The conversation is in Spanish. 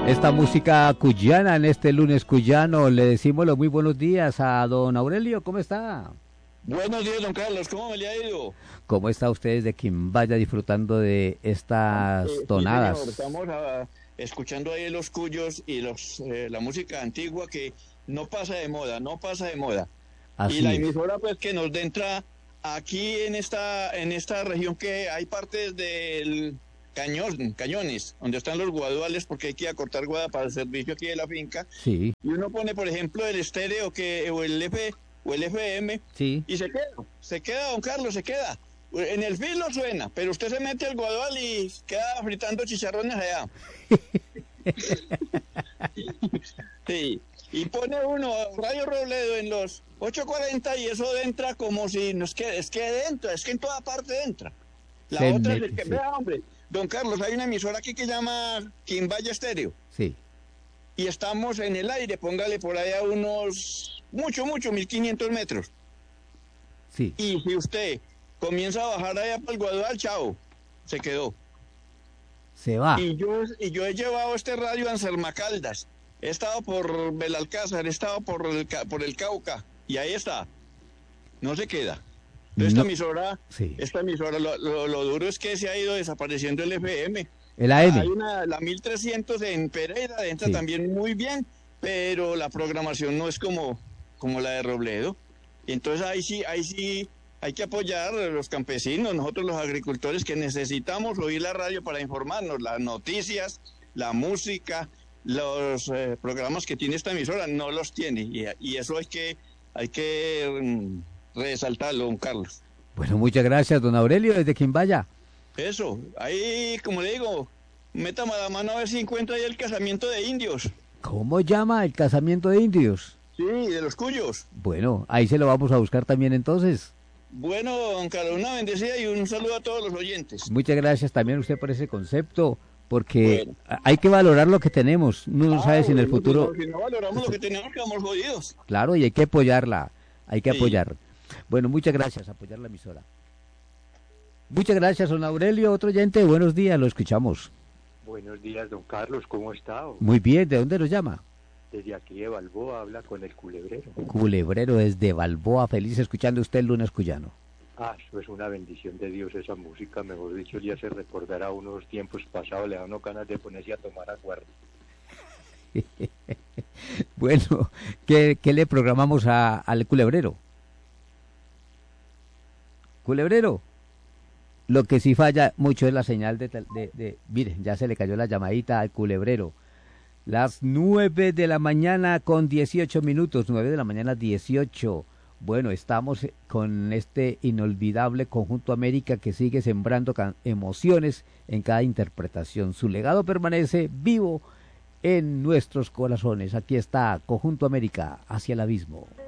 Esta música cuyana en este lunes cuyano. Le decimos los muy buenos días a don Aurelio. ¿Cómo está? Buenos días, don Carlos. ¿Cómo me le ha ido? ¿Cómo está usted desde Quimbaya disfrutando de estas tonadas? Sí, señor. Estamos escuchando ahí los cuyos y la música antigua que no pasa de moda, no pasa de moda. Así y la es. emisora pues que nos entra aquí en esta región que hay partes del cañones, donde están los guaduales, porque hay que ir a cortar guada para el servicio aquí de la finca. Sí. Y uno pone, por ejemplo, el estéreo o el FM, Sí. y se queda, don Carlos, se queda. En el filo suena, pero usted se mete al guadual y queda fritando chicharrones allá. Sí. Y pone uno Radio Robledo en los 8:40 y eso entra como si es que dentro, es que en toda parte entra. La otra es el que, vea, hombre, don Carlos, hay una emisora aquí que llama Quimbaya Estéreo. Sí. Y estamos en el aire, póngale por allá unos, mucho, 1500 metros. Sí. Y si usted comienza a bajar allá para el Guadual, chao, se quedó. Se va. Y yo he llevado este radio a Anselma Caldas. He estado por Belalcázar, he estado por el Cauca, y ahí está. No se queda. Esta emisora, lo duro es que se ha ido desapareciendo el FM. El AM. Hay la 1300 en Pereira, entra también muy bien, pero la programación no es como la de Robledo. Y entonces ahí sí hay que apoyar a los campesinos, nosotros los agricultores que necesitamos oír la radio para informarnos, las noticias, la música, los programas que tiene esta emisora no los tiene, y eso hay que resaltarlo, don Carlos. Bueno, muchas gracias, don Aurelio, desde Quimbaya. Eso, ahí, como le digo, métame la mano a ver si encuentra ahí el casamiento de indios. ¿Cómo llama el casamiento de indios? Sí, de los cuyos. Bueno, ahí se lo vamos a buscar también entonces. Bueno, don Carlos, una bendecida y un saludo a todos los oyentes. Muchas gracias también a usted por ese concepto, porque hay que valorar lo que tenemos. Uno no sabe si en el futuro... Si no valoramos lo que tenemos, quedamos jodidos. Claro, y hay que apoyarla, hay que apoyar. Bueno, muchas gracias, apoyar la emisora. Muchas gracias, don Aurelio, otro oyente, buenos días, lo escuchamos. Buenos días, don Carlos, ¿cómo está? Muy bien, ¿de dónde nos llama? Desde aquí de Balboa, habla con el Culebrero. Culebrero desde Balboa, feliz escuchando usted el lunes cuyano. Eso es una bendición de Dios, esa música, mejor dicho, ya se recordará unos tiempos pasados, le da uno ganas de ponerse a tomar aguardo. Bueno, ¿qué le programamos al Culebrero? Culebrero, lo que sí falla mucho es la señal miren, ya se le cayó la llamadita al Culebrero. Las 9 de la mañana con 18 minutos, 9 de la mañana 18. Bueno, estamos con este inolvidable Conjunto América que sigue sembrando emociones en cada interpretación. Su legado permanece vivo en nuestros corazones. Aquí está Conjunto América, hacia el abismo.